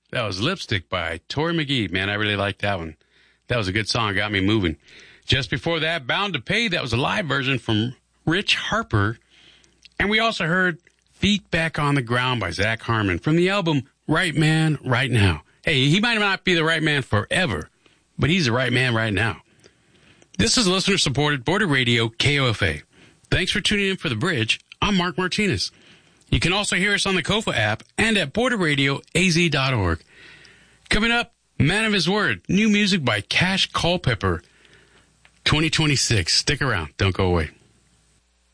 That was Lipstick by Tori McGee. Man, I really liked that one. That was a good song. Got me moving. Just before that, Bound to Pay. That was a live version from Rich Harper. And we also heard Feet Back on the Ground by Zach Harmon from the album Right Man, Right Now. Hey, he might not be the right man forever, but he's the right man right now. This is listener-supported Border Radio KOFA. Thanks for tuning in for The Bridge. I'm Mark Martinez. You can also hear us on the KOFA app and at borderradioaz.org. Coming up, Man of His Word, new music by Cash Culpepper, 2026. Stick around. Don't go away.